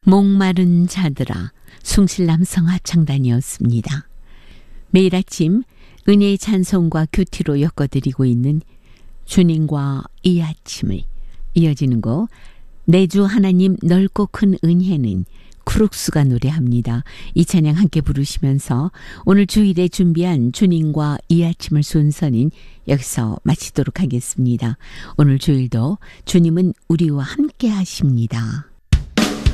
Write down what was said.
목마른 자들아, 숭실남성 합창단이었습니다. 매일 아침 은혜의 찬송과 큐티로 엮어드리고 있는 주님과 이 아침을, 이어지는 곡 내 주 하나님 넓고 큰 은혜는 크룩스가 노래합니다. 이 찬양 함께 부르시면서 오늘 주일에 준비한 주님과 이 아침을 순서는 여기서 마치도록 하겠습니다. 오늘 주일도 주님은 우리와 함께 하십니다.